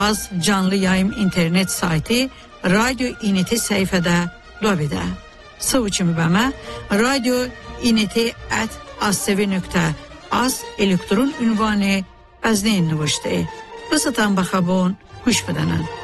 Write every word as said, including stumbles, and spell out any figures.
Az canlı yayım internet sayti Radyo İniti səhifədə lobidə. Sağ üçün bəmə Radyo İniti at astv nöqtə az elektron ünvanı az neyin növüşdə. Bısatan baxabon, huş bedənən.